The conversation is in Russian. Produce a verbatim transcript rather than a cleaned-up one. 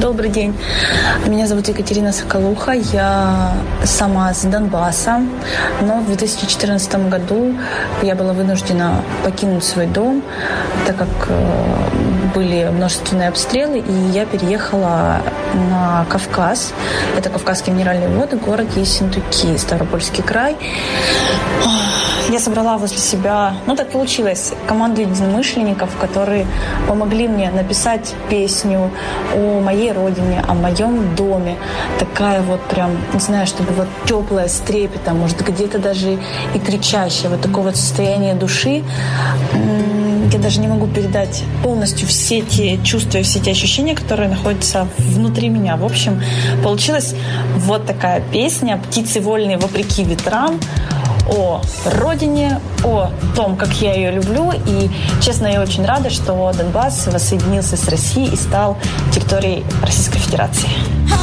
Добрый день. Меня зовут Екатерина Соколуха. Я сама с Донбасса. Но в две тысячи четырнадцатом году я была вынуждена покинуть свой дом, так как были множественные обстрелы, и я переехала на Кавказ. Это Кавказские минеральные воды, город Ессентуки, Ставропольский край. Я собрала возле себя, ну так получилось, команду единомышленников, которые помогли мне написать песню о моей родине, о моем доме. Такая вот прям, не знаю, чтобы вот теплая, с трепетом, может где-то даже и кричащая, вот такое вот состояние души. Я даже не могу передать полностью все те чувства и все те ощущения, которые находятся внутри меня. В общем, получилась вот такая песня «Птицы вольные вопреки ветрам», о родине, о том, как я ее люблю. И, честно, я очень рада, что Донбасс воссоединился с Россией и стал территорией Российской Федерации.